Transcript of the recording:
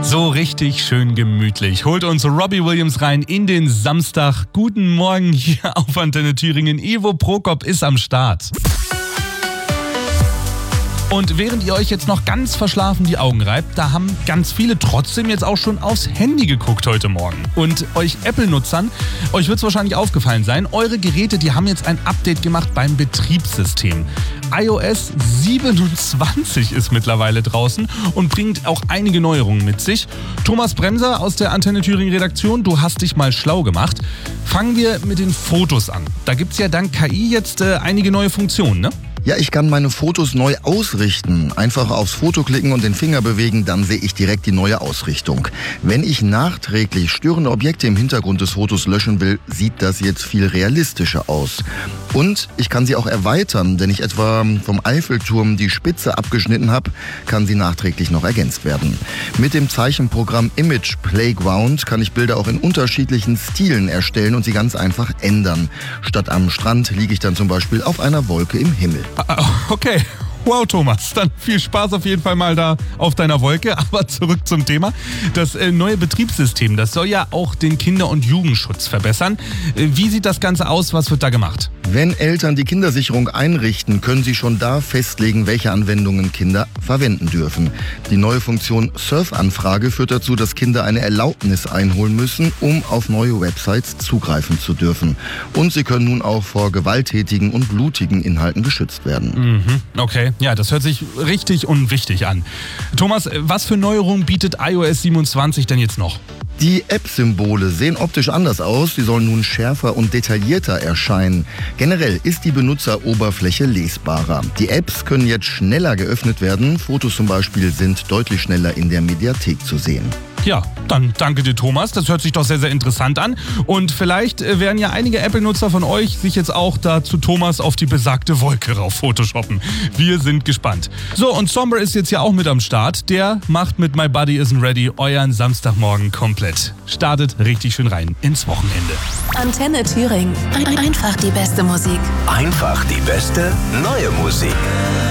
So richtig schön gemütlich. Holt uns Robbie Williams rein in den Samstag. Guten Morgen hier auf Antenne Thüringen. Ivo Prokop ist am Start. Und während ihr euch jetzt noch ganz verschlafen die Augen reibt, da haben ganz viele trotzdem jetzt auch schon aufs Handy geguckt heute Morgen. Und euch Apple-Nutzern, euch wird es wahrscheinlich aufgefallen sein, eure Geräte, die haben jetzt ein Update gemacht beim Betriebssystem. iOS 27 ist mittlerweile draußen und bringt auch einige Neuerungen mit sich. Thomas Bremser aus der Antenne Thüringen Redaktion, du hast dich mal schlau gemacht. Fangen wir mit den Fotos an. Da gibt es ja dank KI jetzt einige neue Funktionen, ne? Ja, ich kann meine Fotos neu ausrichten. Einfach aufs Foto klicken und den Finger bewegen, dann sehe ich direkt die neue Ausrichtung. Wenn ich nachträglich störende Objekte im Hintergrund des Fotos löschen will, sieht das jetzt viel realistischer aus. Und ich kann sie auch erweitern, wenn ich etwa vom Eiffelturm die Spitze abgeschnitten habe, kann sie nachträglich noch ergänzt werden. Mit dem Zeichenprogramm Image Playground kann ich Bilder auch in unterschiedlichen Stilen erstellen und sie ganz einfach ändern. Statt am Strand liege ich dann zum Beispiel auf einer Wolke im Himmel. Okay. Wow, Thomas, dann viel Spaß auf jeden Fall mal da auf deiner Wolke. Aber zurück zum Thema. Das neue Betriebssystem, das soll ja auch den Kinder- und Jugendschutz verbessern. Wie sieht das Ganze aus? Was wird da gemacht? Wenn Eltern die Kindersicherung einrichten, können sie schon da festlegen, welche Anwendungen Kinder verwenden dürfen. Die neue Funktion Surfanfrage führt dazu, dass Kinder eine Erlaubnis einholen müssen, um auf neue Websites zugreifen zu dürfen. Und sie können nun auch vor gewalttätigen und blutigen Inhalten geschützt werden. Okay, ja, das hört sich richtig und wichtig an. Thomas, was für Neuerungen bietet iOS 27 denn jetzt noch? Die App-Symbole sehen optisch anders aus, sie sollen nun schärfer und detaillierter erscheinen. Generell ist die Benutzeroberfläche lesbarer. Die Apps können jetzt schneller geöffnet werden, Fotos zum Beispiel sind deutlich schneller in der Mediathek zu sehen. Ja, dann danke dir, Thomas. Das hört sich doch sehr, sehr interessant an. Und vielleicht werden ja einige Apple-Nutzer von euch sich jetzt auch da zu Thomas auf die besagte Wolke rauf photoshoppen. Wir sind gespannt. So, und Somber ist jetzt ja auch mit am Start. Der macht mit My Body Isn't Ready euren Samstagmorgen komplett. Startet richtig schön rein ins Wochenende. Antenne Thüringen. Einfach die beste Musik. Einfach die beste neue Musik.